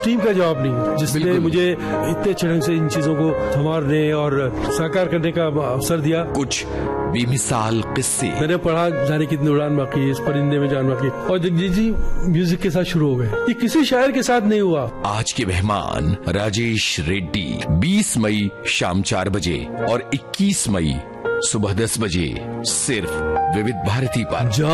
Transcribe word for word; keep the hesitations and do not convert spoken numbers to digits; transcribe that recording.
Team का जवाब नहीं, जिसने मुझे इतने अच्छे ढंग से इन चीजों को संवारने और साकार करने का अवसर दिया। कुछ बेमिसाल किस्से मैंने पढ़ा, जाने कितनी उड़ान बाकी, इस परिंदे में जान बाकी, और जगजीत जी म्यूजिक के साथ शुरू हो गए। ये किसी शायर के साथ नहीं हुआ। आज के मेहमान राजेश रेड्डी, बीस मई शाम चार बजे और इक्कीस मई सुबह दस बजे, सिर्फ विविध भारती पर।